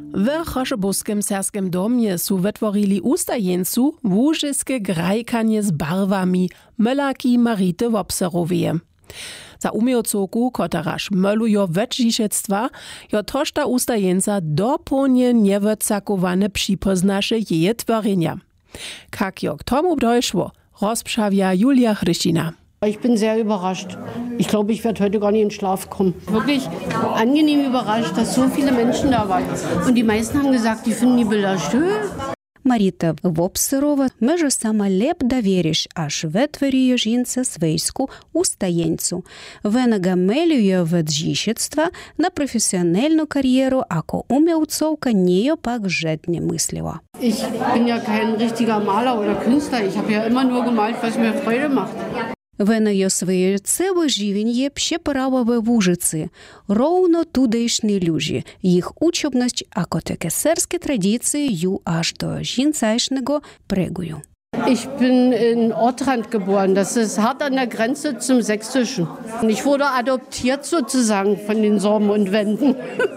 W Choszebuskim serskim domie su wytworili ustajeńcu łużyskie grajkanie z barwami Mölaki Marity Wopserowie. Za umiejcoku, kotaraż mölujo wetžišectwa, jo tożta ustajeńca dopełnie niewycakowane przypoznasze jeje tworzenia. Jak jo k tomu dojszło, rozprzawia Julia Chryścina. Ich bin sehr überrascht. Ich glaube, ich werde heute gar nicht in Schlaf kommen. Wirklich angenehm überrascht, dass so viele Menschen da waren. Und die meisten haben gesagt, die finden die Bilder schön. Маріта Вопсерова може сама леп довіриш, аж витворює жінця свійську устаєнцю. Вона гамелює веджіщецтва на професіональну кар'єру, ако умівцовка нею пак жет не мислила. Ich bin ja kein richtiger Maler oder Künstler. Ich habe ja immer nur gemalt, was mir Freude macht. Вена йо своє цеве живін'є пщеправове вужиці, ровно тудейшні люжі, їх учобність, а котекесерські традиції ю аж до жінцайшного прегую. Ich bin in Ortrand geboren. Das ist hart an der Grenze zum Sächsischen. Ich wurde adoptiert sozusagen von den Sorben und Wenden.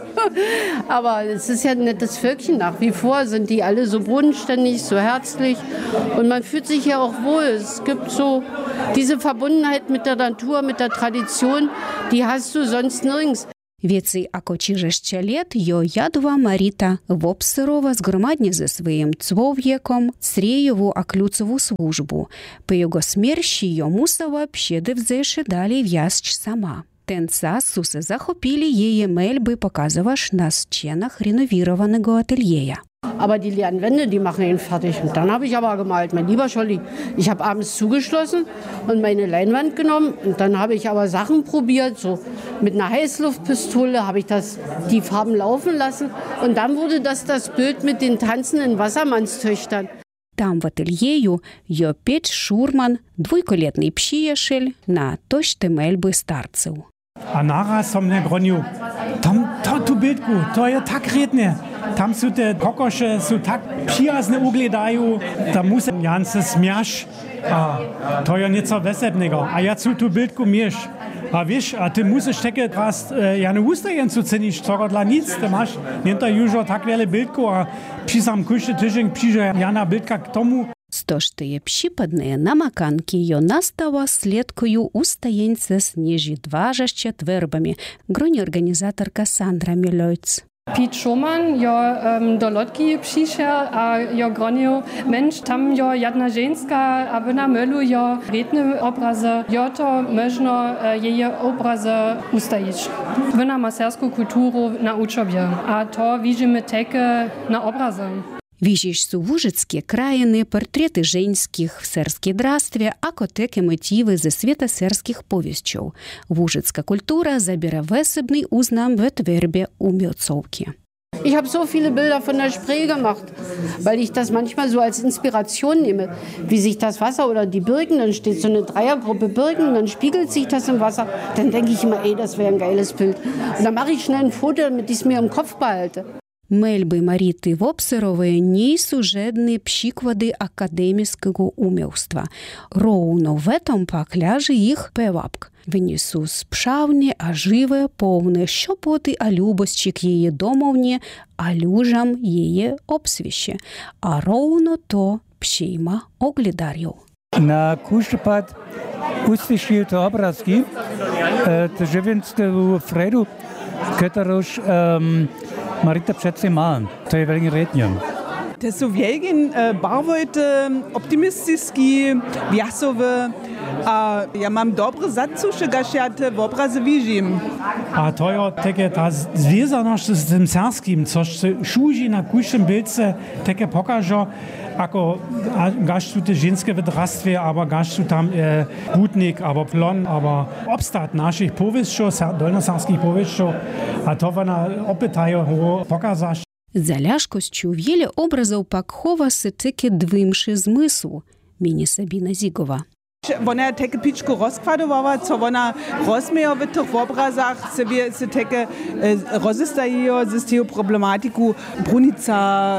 Aber es ist ja ein nettes Völkchen nach wie vor. Sind die alle so bodenständig, so herzlich. Und man fühlt sich ja auch wohl. Es gibt so diese Verbundenheit mit der Natur, mit der Tradition, die hast du sonst nirgends. Віці, ако чижеще лет, йо ядова Маріта Вопсерова згромадні зі своїм цвов'єком срієву аклюцеву службу. По його смерщі йо мусова пщедивзеше далі в'язч сама. Ten czas сусе захопили її мельби, показуваш на стінах реновірованого ательєя. Aber die leeren Wände, die machen ihn fertig. Und dann habe ich aber gemalt, mein lieber Scholli. Ich habe abends zugeschlossen und meine Leinwand genommen. Und dann habe ich aber Sachen probiert, so mit einer Heißluftpistole habe ich die Farben laufen lassen. Und dann wurde das Bild mit den tanzenden Wassermannstöchtern. Там в ательєю йо печ Шурман, двойколетний пшієшель на тошти мельби старцев. A naraz som ne gronju, tam tu bildku, to je tak redne. Tam su te kokoše, su tak přijazne ugledaju, da muse jan se smjaš. To je něco veselnego. A ja su tu bildku mieš. A wiesz, a ty musisz takie raz ja ne ustajencu ceniš, cogodla nic, ty masz nienta južo tak wiele bildku, a pisam kušte tyžen přiže jana bildka k tomu. Стоштиє пщіпадне намаканки йо настава слідкою устаєнця сніжі дважаще твербами, гроні організаторка Сандра Мілойц. Piet Schumann, jo do Lotki přišel a jo gronil, mensch, tam jo jedna ženská a na mölu jo redne obraze, jo to možno jeje obraze ustajić. Vina ma sersku kulturu na učobje, a to vidíme teke na obraze. Віжіш су вужицькі країни, портрети женських в серській драстві, а котеки мотиви зі світа серських повістчів. Вужицька культура забере весебний узнам в твербі умілцовки. Ich habe so viele Bilder von der Spree gemacht, weil ich das manchmal so als Inspiration nehme, wie sich das Wasser oder die Birken, dann steht so eine Dreiergruppe Birken, dann spiegelt sich das im Wasser, dann denke ich immer, ey, das wäre ein geiles Bild. Und dann mache ich schnell ein Foto, damit ich es mir im Kopf behalte. Мельби Маріти Вопсерової нісу жедні пшіквади академіського умівства. Ровно в этом пак ляже їх певапк. Винісу спшавні, а живе, повне щопоти, а любощик її домовні, а люжам її обсвіще. А ровно то пшійма оглядарів. Na kuštepad usvišuju to obrazki, to živinske Fredu, kterož Marita přece má. To je velmi redně. To jsou věgin barvojte, optimistický, vjasové, a ja mam dobre zatsuše, gaž ja te v obraze vidím. A to je také ta zvězanost s tím serskim, což se šuží na kuštem bildce, také pokaže, ako gaž su te ženske v drastvě, aber gaž su tam Butnik, aber Plon, aber obstat našich pověstšov, dolnoserských pověstšov, a to vona opětaje ho pokazaš. За ляжкостю в'єлі образів пак ховаси таки двимши змислу, міні Sabina Zigova. Wona teke pičku rozkladowała, co wona rozmiejo w tych obrazach, se teke rozistajejo z tą problematiku brunica,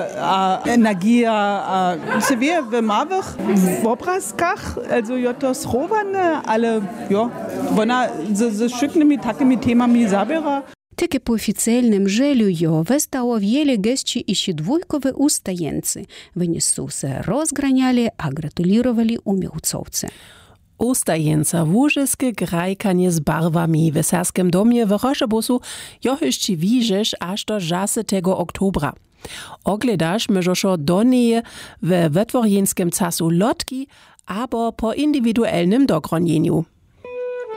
energia, se wie w małych obrazkach, also jo to schrowane, ale jo, wona ze szyknymi takimi temami zabiera. Tykie po oficjalnym żelu jo westało wiele gości i się dwójkowe ustajeńcy. Wynisu se rozgraniali, a gratulirowali umiejcowcy. Ustajeńca wóżyskie grajkanie z barwami w Serskim domie w Rošebusu johyszci widzisz aż do 6 oktobra. Ogledasz możesz do niej w wytworjenskim czasu lotki albo po indywidualnym dogronieniu.